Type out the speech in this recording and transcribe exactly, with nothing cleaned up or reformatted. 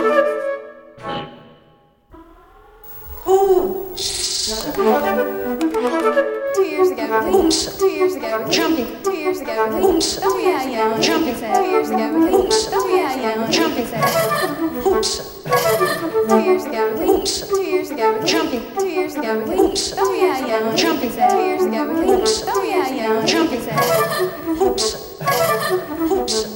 Two years ago, two years ago, jumping. Two years ago, oh yeah, yeah, jumping. Two years ago, oh yeah, yeah, jumping. Two years ago, two years ago, jumping. Two years ago, oh yeah, yeah, jumping. Two years ago, oh yeah, yeah, jumping.